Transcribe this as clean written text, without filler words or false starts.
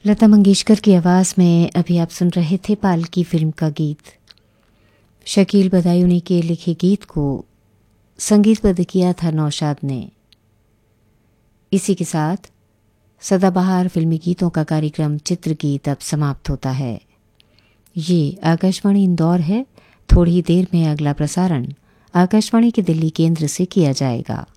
लता मंगेशकर की आवाज़ में अभी आप सुन रहे थे पालकी फिल्म का गीत। शकील बदायूनी के लिखे गीत को संगीतबद्ध किया था नौशाद ने। इसी के साथ सदाबहार फिल्मी गीतों का कार्यक्रम चित्रगीत अब समाप्त होता है। ये आकाशवाणी इंदौर है। थोड़ी देर में अगला प्रसारण आकाशवाणी के दिल्ली केंद्र से किया जाएगा।